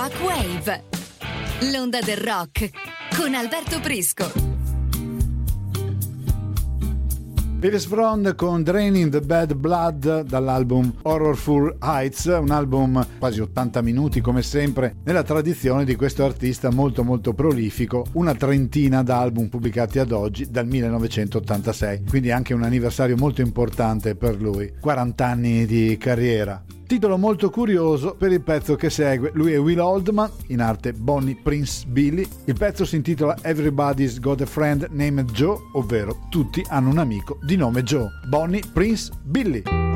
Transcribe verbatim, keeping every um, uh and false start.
Rockwave, l'onda del rock con Alberto Prisco. Billy Sprond con Draining the Bad Blood dall'album Horrorful Heights, un album quasi ottanta minuti come sempre nella tradizione di questo artista molto molto prolifico, una trentina d'album pubblicati ad oggi dal millenovecentottantasei, quindi anche un anniversario molto importante per lui, quaranta anni di carriera. Titolo molto curioso per il pezzo che segue. Lui è Will Oldham, in arte Bonnie Prince Billy. Il pezzo si intitola Everybody's Got a Friend Named Joe, ovvero tutti hanno un amico di nome Joe. Bonnie Prince Billy.